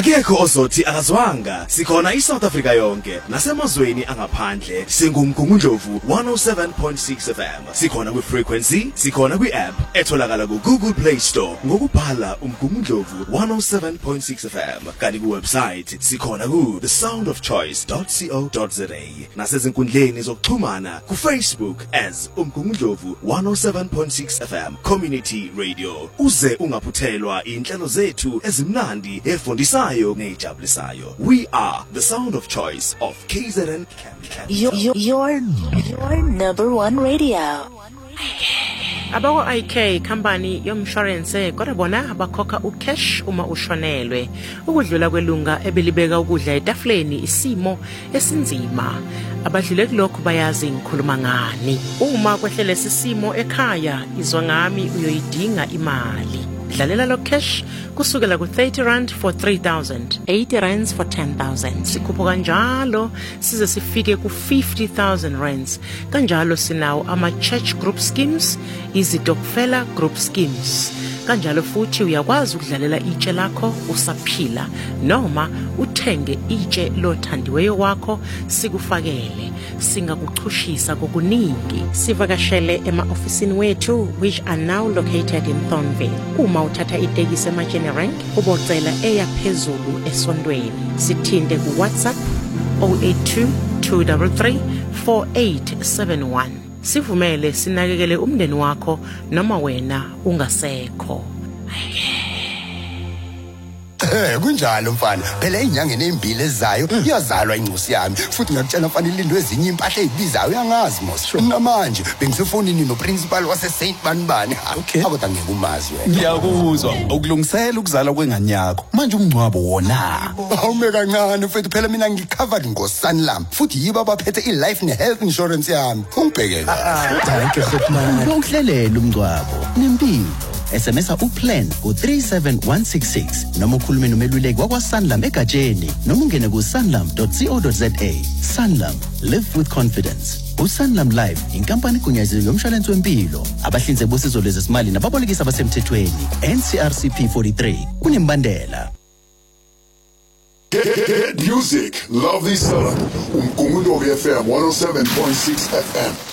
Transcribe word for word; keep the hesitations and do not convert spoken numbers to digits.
Akekho ozothi akazwanga. Sikhona iSouth Africa yonke nasemazweni angaphandle. Singumgungundlovu one oh seven point six F M. Sikhona ku frequency, sikhona ku app etholakala ku Google Play Store ngokubhala umgungundlovu one oh seven point six F M. Kanti ku website sikhona ku the sound of choice dot co dot za. Nasezinkundleni zokuxhumana ku Facebook as umgungundlovu one oh seven point six F M Community Radio. Uze ungaphuthelwa inhlelo zethu ezimnandi efundisayo nejabulisayo. We are the sound of choice of K Z N. Your, your, your, your number one radio. Abako I K company yomshwarense kodwa bona bakhokha ucash uma ushonelwe. Ukudlula kwelunga ebelibeka ukudla etafuleni isimo esinzima. Abadlule kulokho bayazi ngikhuluma ngani. Uma kwehlele sisimo ekhaya izwa ngami uyoyidinga imali. Dlalela lo cash kusukela ku thirty rand for three thousand, eighty rands for ten thousand. Sikhupho kanjalo size sifike ku fifty thousand rands. Kanjalo sinawo ama church group schemes, izitokfela group schemes. Kanjalo futhi uyakwazi ukudlalela itshe lakho usaphila noma uthenge itshe lothandiweyo wakho sikufakele singakuchushisa kokuningi. Sivakashele ema ofisini wethu which are now located in Thornville. Uma uthatha itekisi eMachene Rank ubocela eya phezulu esondweni. Sithinte ku WhatsApp oh eight two, two three three, four eight seven one. Sivumele sinakekele umndeni wakho noma wena ungasekho. Eh kunjalo mfana phela inyanga ezimbili ezayo iyazalwa incosi yami futhi ngakutshela mfana ilindwe ezinye impahla ezibizayo uyangazi mos namanje bengisefonini no principal wase Saint Banibani akho ngeke umazi wena ngiyakuzwa ukulungisela ukuzala kwengane yakho manje umncwabo wona awume kancane mfethu phela mina ngicovered ngoSanlam futhi yibo abaphethe iLife ne Health Insurance yami ungibhekele thank you khotman ukuhlelela umncwabo nempilo S M S uplan ku three seven one six six noma ukhulume nomeluleki wakwaSanlam egatsheni noma ungene ku sanlam dot co dot za. Sanlam, live with confidence. uSanlam Life inkampani egunyaziwe yomshwalense wempilo abahlinzeki bosizo lwezesimali nababolekisi abasemthethweni N C R C P forty-three kunembandela. Get, get music, love this song. Umgungundlovu F M one oh seven point six F M.